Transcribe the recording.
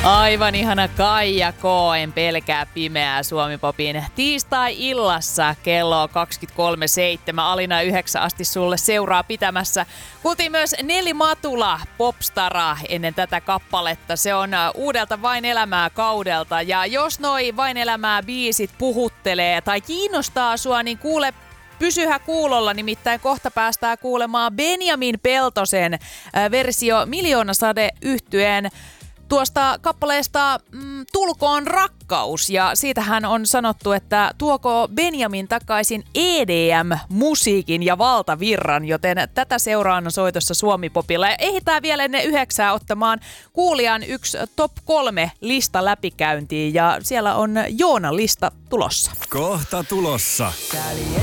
Aivan ihana Kaija K. En pelkää pimeää Suomi-popin tiistai-illassa kello 23.07. Alina 9 asti sulle seuraa pitämässä. Kuultiin myös Neli Matula, Popstara, ennen tätä kappaletta. Se on uudelta Vain elämää kaudelta. Ja jos noi Vain elämää biisit puhuttelee tai kiinnostaa sua, niin kuule, pysyhä kuulolla, nimittäin kohta päästään kuulemaan Benjamin Peltosen versio Miljoonasade -yhtyeen tuosta kappaleesta Tulkoon rakkaus, ja siitähän on sanottu, että tuoko Benjamin takaisin EDM-musiikin ja valtavirran, joten tätä seuraan soitossa Suomi-popilla. Ja ehditään vielä ennen 9 ottamaan kuulijan yksi top 3 lista läpikäyntiin, ja siellä on Joonan lista tulossa. Kohta tulossa.